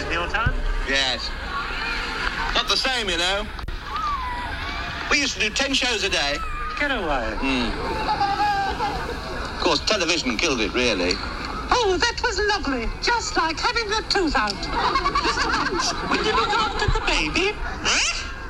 Your time? Yes. Not the same, you know. We used to do 10 shows a day. Get away. Of course, television killed it, really. Oh, that was lovely. Just like having the tooth out. Mr. Punch, will you look after the baby?